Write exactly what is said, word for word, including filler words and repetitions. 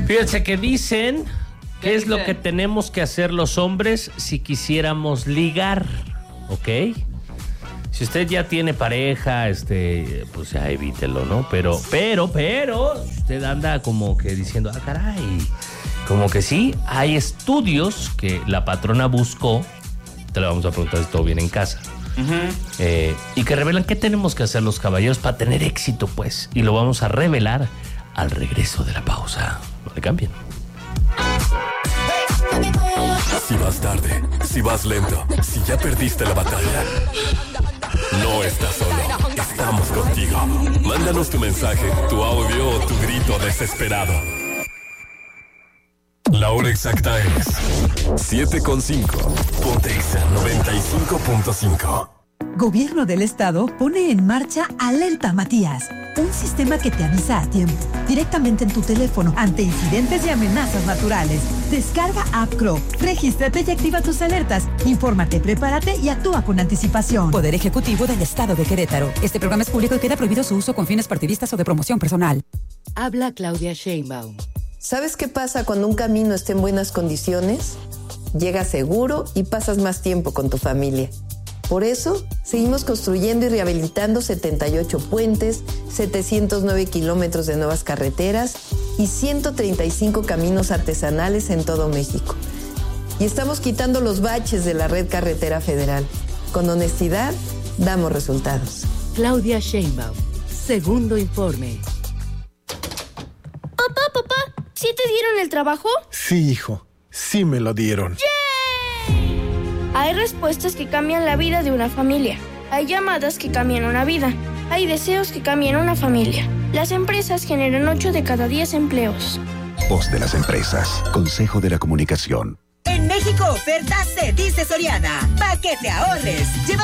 Fíjense que dicen qué ¿Qué es lo dice? que tenemos que hacer los hombres si quisiéramos ligar, ¿ok? Si usted ya tiene pareja, este, pues ya evítelo, ¿no? Pero, pero, pero, usted anda como que diciendo, ah, caray, como que sí, hay estudios que la patrona buscó, te lo vamos a preguntar si todo viene en casa, Uh-huh. eh, y que revelan qué tenemos que hacer los caballeros para tener éxito, pues, y lo vamos a revelar al regreso de la pausa. No le cambien. Si vas tarde, si vas lento, si ya perdiste la batalla, no estás solo, estamos contigo. Mándanos tu mensaje, tu audio o tu grito desesperado. La hora exacta es siete con cinco. Ponte Exa noventa y cinco punto cinco. Gobierno del Estado pone en marcha Alerta Matías, un sistema que te avisa a tiempo, directamente en tu teléfono, ante incidentes y amenazas naturales. Descarga App Crow, regístrate y activa tus alertas. Infórmate, prepárate y actúa con anticipación. Poder Ejecutivo del Estado de Querétaro. Este programa es público y queda prohibido su uso con fines partidistas o de promoción personal. Habla Claudia Sheinbaum. ¿Sabes qué pasa cuando un camino está en buenas condiciones? Llegas seguro y pasas más tiempo con tu familia. Por eso, seguimos construyendo y rehabilitando setenta y ocho puentes, setecientos nueve kilómetros de nuevas carreteras y ciento treinta y cinco caminos artesanales en todo México. Y estamos quitando los baches de la red carretera federal. Con honestidad, damos resultados. Claudia Sheinbaum. Segundo informe. Papá, papá, ¿sí te dieron el trabajo? Sí, hijo, sí me lo dieron. Hay respuestas que cambian la vida de una familia. Hay llamadas que cambian una vida. Hay deseos que cambian una familia. Las empresas generan ocho de cada diez empleos. Voz de las empresas. Consejo de la Comunicación. En México, oferta se dice Soriana. Pa' que te ahorres. Lleva